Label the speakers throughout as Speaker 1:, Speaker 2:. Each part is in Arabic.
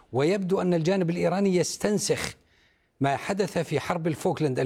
Speaker 1: ويبدو أن الجانب الإيراني يستنسخ ما حدث في حرب الفوكلاند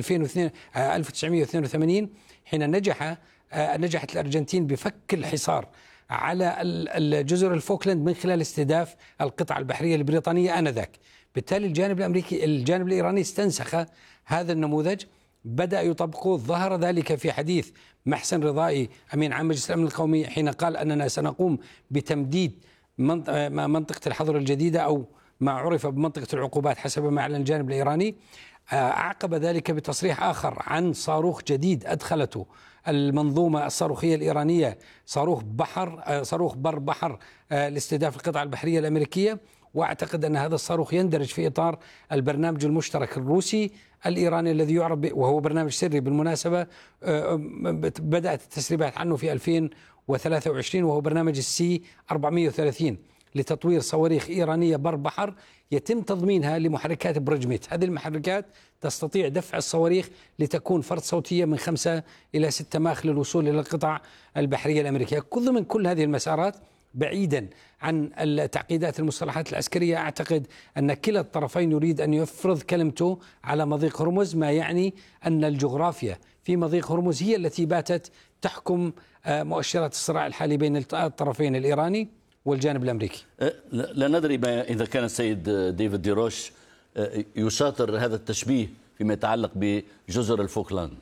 Speaker 1: 1982 حين نجحت الأرجنتين بفك الحصار على الجزر الفوكلاند من خلال استهداف القطع البحرية البريطانية آنذاك. بالتالي الجانب الإيراني استنسخ هذا النموذج، بدأ يطبقه. ظهر ذلك في حديث محسن رضائي أمين عام مجلس الأمن القومي حين قال أننا سنقوم بتمديد منطقة الحظر الجديدة أو ما عرف بمنطقة العقوبات حسب ما أعلن الجانب الإيراني. أعقب ذلك بتصريح آخر عن صاروخ جديد أدخلته المنظومة الصاروخية الإيرانية، صاروخ بر بحر لاستهداف القطع البحرية الأمريكية. وأعتقد أن هذا الصاروخ يندرج في إطار البرنامج المشترك الروسي الإيراني الذي يعرف وهو برنامج سري بالمناسبة، بدأت التسريبات عنه في 2023، وهو برنامج السي 430 لتطوير صواريخ إيرانية بر بحر يتم تضمينها لمحركات برجميت. هذه المحركات تستطيع دفع الصواريخ لتكون فرد صوتية من 5 إلى 6 ماخ للوصول إلى القطع البحرية الأمريكية. ضمن كل هذه المسارات، بعيدا عن التعقيدات المصطلحات العسكرية، أعتقد أن كلا الطرفين يريد أن يفرض كلمته على مضيق هرمز، ما يعني أن الجغرافيا في مضيق هرمز هي التي باتت تحكم مؤشرات الصراع الحالي بين الطرفين الإيراني والجانب الأمريكي.
Speaker 2: لا ندري إذا كان السيد ديفيد ديروش يشاطر هذا التشبيه فيما يتعلق بجزر الفوكلاند.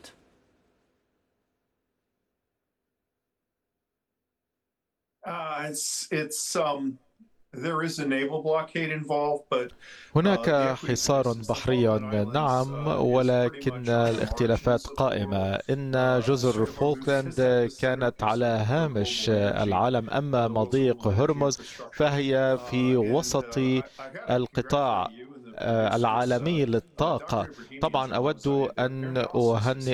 Speaker 3: هناك حصار بحري نعم، ولكن الاختلافات قائمة. إن جزر فولكلاند كانت على هامش العالم، أما مضيق هرمز فهي في وسط القطاع العالمي للطاقة. طبعا أود أن أهنئ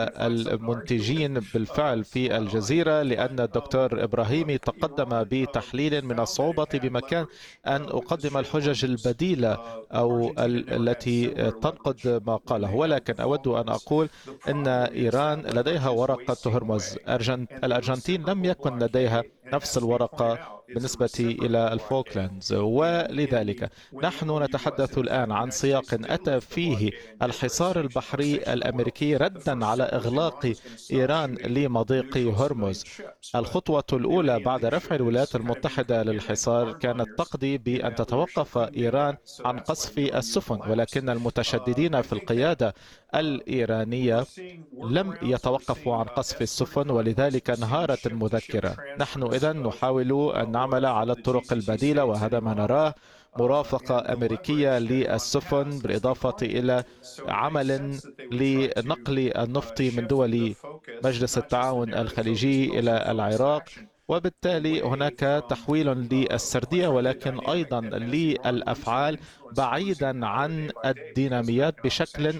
Speaker 3: المنتجين بالفعل في الجزيرة، لأن الدكتور إبراهيمي تقدم بتحليل من الصعوبة بمكان أن أقدم الحجج البديلة أو التي تنقض ما قاله. ولكن أود أن أقول أن إيران لديها ورقة هرمز. الأرجنتين لم يكن لديها نفس الورقة بالنسبة إلى الفوكلاندز، ولذلك نحن نتحدث الآن عن سياق أتى فيه الحصار البحري الأمريكي ردا على إغلاق إيران لمضيق هرمز. الخطوة الأولى بعد رفع الولايات المتحدة للحصار كانت تقضي بأن تتوقف إيران عن قصف السفن، ولكن المتشددين في القيادة الإيرانية لم يتوقفوا عن قصف السفن، ولذلك انهارت المذكرة. نحن إذن نحاول أن نعمل على الطرق البديلة، وهذا ما نراه: مرافقة أمريكية للسفن بالإضافة إلى عمل لنقل النفط من دول مجلس التعاون الخليجي إلى العراق. وبالتالي هناك تحويل للسردية ولكن أيضا للأفعال بعيدا عن الديناميات بشكل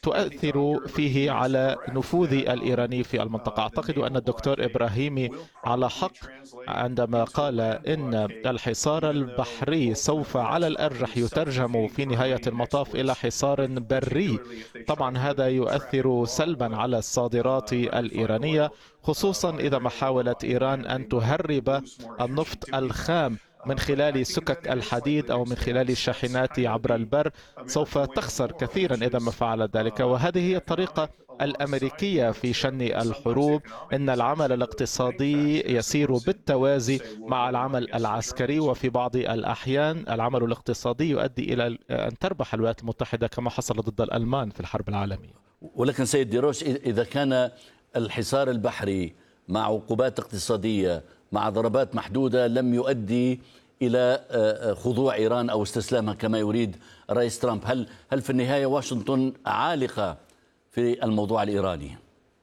Speaker 3: تؤثر فيه على نفوذ الإيراني في المنطقة. أعتقد أن الدكتور إبراهيمي على حق عندما قال إن الحصار البحري سوف على الأرجح يترجم في نهاية المطاف إلى حصار بري. طبعا هذا يؤثر سلبا على الصادرات الإيرانية، خصوصا إذا ما حاولت إيران أن تهرب النفط الخام من خلال سكك الحديد أو من خلال الشاحنات عبر البر. سوف تخسر كثيرا إذا ما فعلت ذلك، وهذه هي الطريقة الأمريكية في شن الحروب. إن العمل الاقتصادي يسير بالتوازي مع العمل العسكري، وفي بعض الأحيان العمل الاقتصادي يؤدي إلى أن تربح الولايات المتحدة كما حصل ضد الألمان في الحرب العالمية.
Speaker 2: ولكن سيد ديروش، إذا كان الحصار البحري مع عقوبات اقتصادية مع ضربات محدودة لم يؤدي إلى خضوع إيران أو استسلامها كما يريد الرئيس ترامب، هل في النهاية واشنطن عالقة في الموضوع الإيراني؟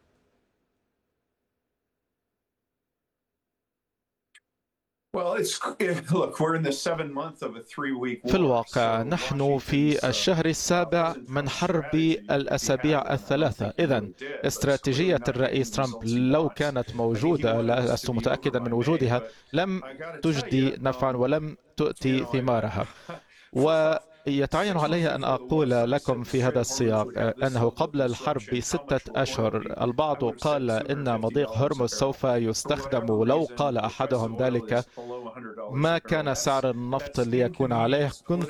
Speaker 3: في الواقع نحن في الشهر السابع من حرب الأسابيع الثلاثة. إذن استراتيجية الرئيس ترامب لو كانت موجودة، لست متأكدا من وجودها، لم تجدي نفعا ولم تؤتي ثمارها. ويتعين علي أن أقول لكم في هذا السياق أنه قبل الحرب ب6 أشهر البعض قال إن مضيق هرمز سوف يستخدم. لو قال أحدهم ذلك ما كان سعر النفط ليكون عليه. كنت